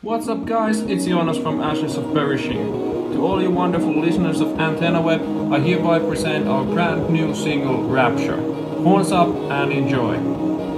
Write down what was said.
What's up, guys? It's Jonas from Ashes of Perishing. To all you wonderful listeners of Antenna Web, I hereby present our brand new single, Rapture. Horns up and enjoy.